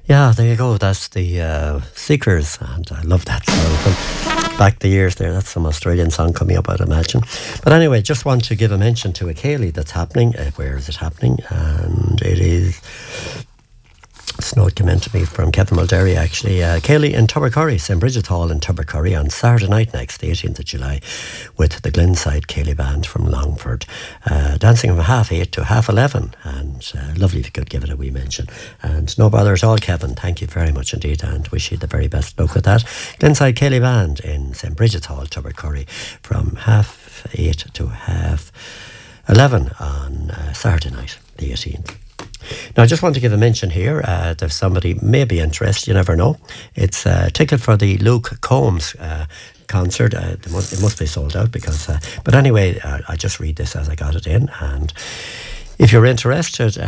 Yeah, there you go. That's the Seekers, and I love that song from back the years there. That's some Australian song coming up, I'd imagine. But anyway, just want to give a mention to a Ceilidh that's happening. Where is it happening? And it is... This note came in to me from Kevin Mulderry, actually. Ceilidh in Tubbercurry, St. Bridget's Hall in Tubbercurry on Saturday night next, the 18th of July, with the Glenside Ceilidh Band from Longford. Dancing from 8:30 to 11:30, and lovely if you could give it a wee mention. And no bother at all, Kevin. Thank you very much indeed, and wish you the very best luck with that. Glenside Ceilidh Band in St. Bridget's Hall, Tubbercurry, from 8:30 to 11:30 on Saturday night, the 18th. Now, I just want to give a mention here. There's somebody may be interested, you never know. It's a ticket for the Luke Combs concert. It must be sold out because... but anyway, I just read this as I got it in. And if you're interested...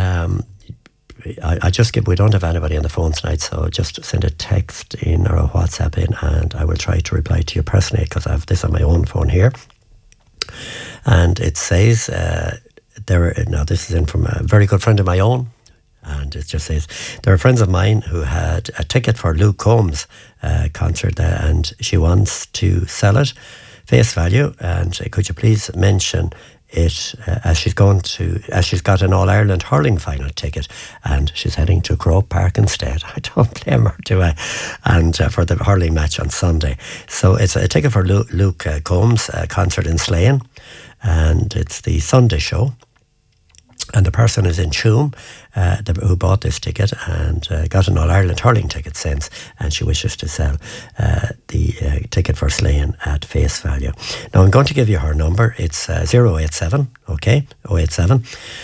we don't have anybody on the phone tonight, so just send a text in or a WhatsApp in, and I will try to reply to you personally because I have this on my own phone here. And it says... now this is in from a very good friend of my own, and it just says there are friends of mine who had a ticket for Luke Combs concert, and she wants to sell it face value, and could you please mention it as she's got an All-Ireland hurling final ticket and she's heading to Croke Park instead. I don't blame her, do I? And for the hurling match on Sunday. So it's a ticket for Luke Combs concert in Slane, and it's the Sunday show. And the person is in Tuam who bought this ticket and got an All-Ireland hurling ticket since, and she wishes to sell the ticket for Slane at face value. Now, I'm going to give you her number. It's 087, okay, 087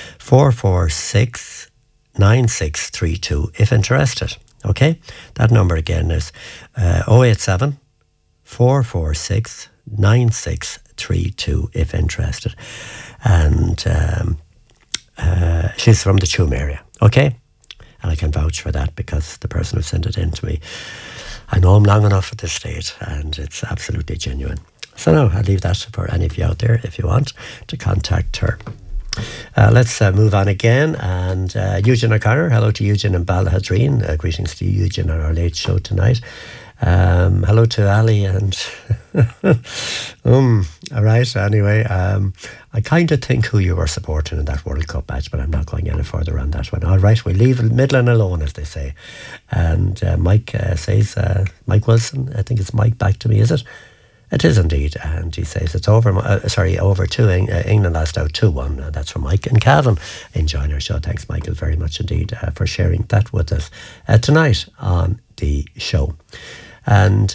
446 9632 if interested, okay? That number again is 087 446 9632 if interested. And... she's from the Tuam area, okay? And I can vouch for that because the person who sent it in to me, I know him long enough at this stage, and it's absolutely genuine. So now I'll leave that for any of you out there if you want to contact her. Let's move on again, and Eugene O'Connor, hello to Eugene and Ballahadreen. Greetings to you, Eugene, on our late show tonight. Hello to Ali and all right, anyway, I kind of think who you were supporting in that World Cup match, but I'm not going any further on that one. All right, we leave Midland alone, as they say. And Mike says, Mike Wilson, I think it's Mike back to me, is it? It is indeed, and he says it's over to England last out 2-1. That's from Mike and Cavan enjoying our show. Thanks, Michael, very much indeed for sharing that with us tonight on the show. And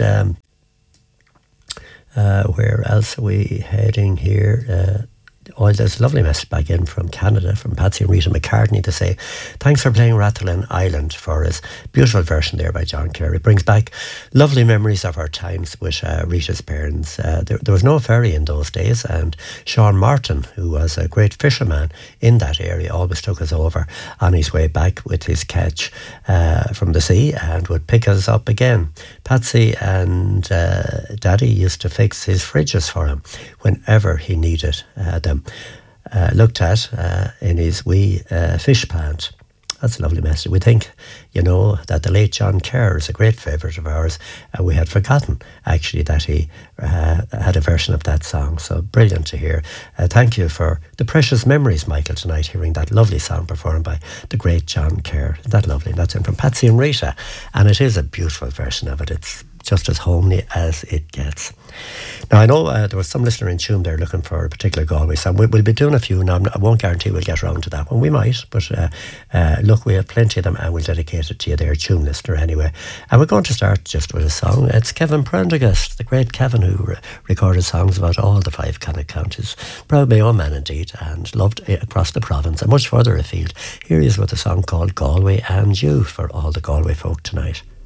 where else are we heading here? There's a lovely message back in from Canada, from Patsy and Rita McCartney, to say, thanks for playing Rathlin Island for us. Beautiful version there by John Kerr. It brings back lovely memories of our times with Rita's parents. There was no ferry in those days, and Sean Martin, who was a great fisherman in that area, always took us over on his way back with his catch from the sea and would pick us up again. Patsy and Daddy used to fix his fridges for him whenever he needed them. Looked at in his wee fish plant. That's a lovely message. We think, that the late John Kerr is a great favourite of ours. We had forgotten, actually, that he had a version of that song. So brilliant to hear. Thank you for the precious memories, Michael, tonight, hearing that lovely song performed by the great John Kerr. Isn't that lovely? That's in from Patsy and Rita. And it is a beautiful version of it. It's just as homely as it gets. Now, I know there was some listener in Tuam there looking for a particular Galway song. We'll be doing a few. Now, I won't guarantee we'll get around to that one. We might, but look, we have plenty of them, and we'll dedicate it to you there, Tuam listener, anyway. And we're going to start just with a song. It's Kevin Prendergast, the great Kevin, who recorded songs about all the 5 Connacht counties. Proud my own man indeed, and loved across the province and much further afield. Here he is with a song called Galway and You for all the Galway folk tonight.